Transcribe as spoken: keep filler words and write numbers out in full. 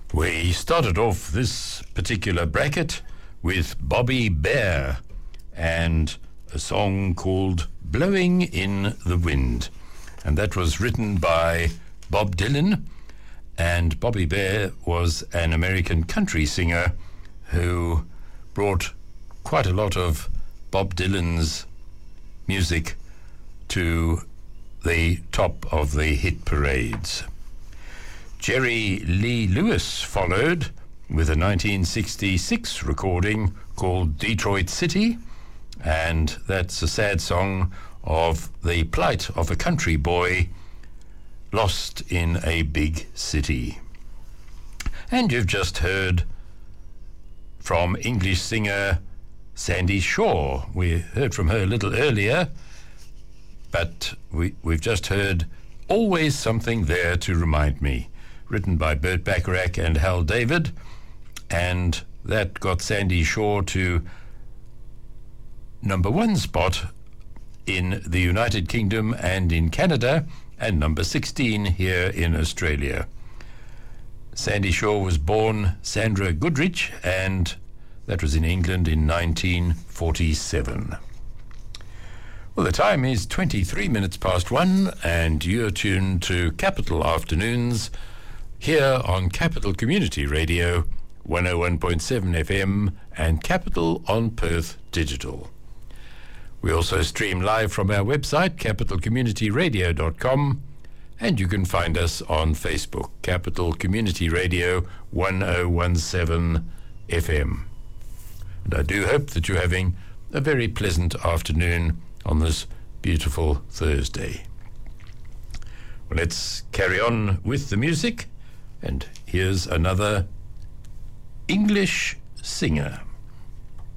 We started off this particular bracket with Bobby Bare and a song called Blowing in the Wind. And that was written by Bob Dylan. And Bobby Bare was an American country singer who brought quite a lot of Bob Dylan's music to the top of the hit parades. Jerry Lee Lewis followed with a nineteen sixty-six recording called Detroit City, and that's a sad song of the plight of a country boy lost in a big city. And you've just heard from English singer Sandie Shaw. We heard from her a little earlier, but we, we've just heard Always Something There to Remind Me, written by Burt Bacharach and Hal David, and that got Sandie Shaw to number one spot in the United Kingdom and in Canada, and number sixteen here in Australia. Sandie Shaw was born Sandra Goodrich, and that was in England in nineteen forty-seven. Well, the time is twenty-three minutes past one, and you're tuned to Capital Afternoons here on Capital Community Radio, one oh one point seven F M, and Capital on Perth Digital. We also stream live from our website, capital community radio dot com, and you can find us on Facebook, Capital Community Radio one oh one seven F M. And I do hope that you're having a very pleasant afternoon on this beautiful Thursday. Well, let's carry on with the music, and here's another English singer.